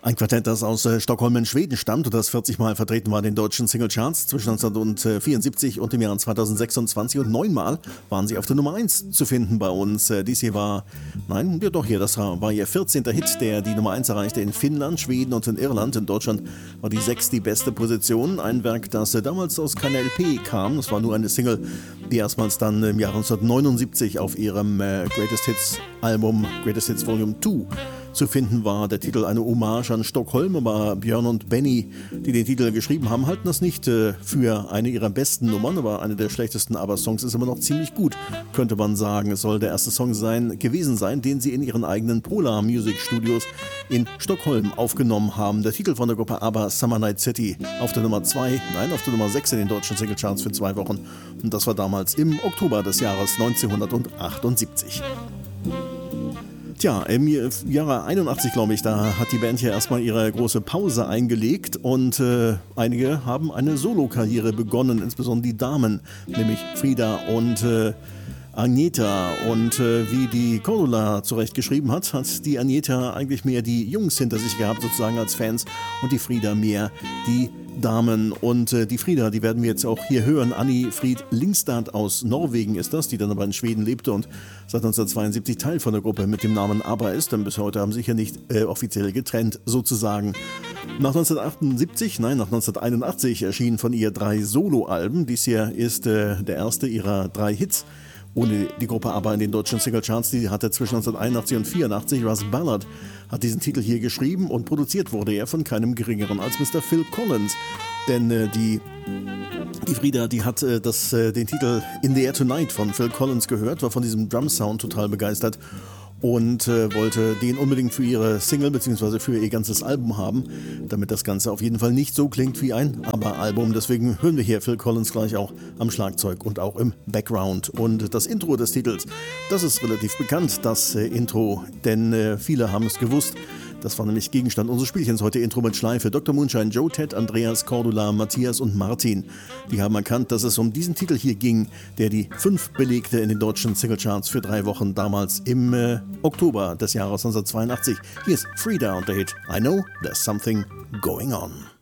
Ein Quartett, das aus Stockholm in Schweden stammt und das 40 Mal vertreten war in den deutschen Singlecharts zwischen 1974 und dem Jahr 2026 und 9-mal waren sie auf der Nummer 1 zu finden bei uns. Dies hier war, das war ihr 14. Hit, der die Nummer 1 erreichte in Finnland, Schweden und in Irland. In Deutschland war die 6 die beste Position. Ein Werk, das damals aus keiner LP kam, das war nur eine Single, die erstmals dann im Jahr 1979 auf ihrem Greatest Hits Album Greatest Hits Volume 2 zu finden war. Der Titel eine Hommage an Stockholm, aber Björn und Benny, die den Titel geschrieben haben, halten das nicht für eine ihrer besten Nummern, aber eine der schlechtesten ABBA-Songs ist immer noch ziemlich gut, könnte man sagen. Es soll der erste Song gewesen sein, den sie in ihren eigenen Polar Music Studios in Stockholm aufgenommen haben. Der Titel von der Gruppe ABBA, Summer Night City, auf der Nummer 6 in den deutschen Singlecharts für 2 Wochen. Und das war damals im Oktober des Jahres 1978. Tja, im Jahre 81, glaube ich, da hat die Band hier erstmal ihre große Pause eingelegt und einige haben eine Solokarriere begonnen, insbesondere die Damen, nämlich Frida und Agneta. Und wie die Cordula zurecht geschrieben hat die Agneta eigentlich mehr die Jungs hinter sich gehabt, sozusagen als Fans, und die Frida mehr die Damen. Und die Frida, die werden wir jetzt auch hier hören. Annie Fried Lyngstad aus Norwegen ist das, die dann aber in Schweden lebte und seit 1972 Teil von der Gruppe mit dem Namen ABBA ist, denn bis heute haben sie sich ja nicht offiziell getrennt, sozusagen. Nach 1981 erschienen von ihr 3 Soloalben. Dies hier ist der erste ihrer 3 Hits ohne die Gruppe ABBA in den deutschen Singlecharts. Die hatte zwischen 1981 und 1984. Russ Ballard hat diesen Titel hier geschrieben und produziert wurde er von keinem geringeren als Mr. Phil Collins. Denn die Frida, die hat den Titel In the Air Tonight von Phil Collins gehört, war von diesem Drum-Sound total begeistert und wollte den unbedingt für ihre Single bzw. für ihr ganzes Album haben, damit das Ganze auf jeden Fall nicht so klingt wie ein ABBA-Album. Deswegen hören wir hier Phil Collins gleich auch am Schlagzeug und auch im Background. Und das Intro des Titels, das ist relativ bekannt, das Intro, denn viele haben es gewusst. Das war nämlich Gegenstand unseres Spielchens heute, Intro mit Schleife. Dr. Moonshine, Joe, Ted, Andreas, Cordula, Matthias und Martin. Die haben erkannt, dass es um diesen Titel hier ging, der die 5 belegte in den deutschen Singlecharts für 3 Wochen, damals im Oktober des Jahres 1982. Hier ist Frida und der Hit I Know There's Something Going On.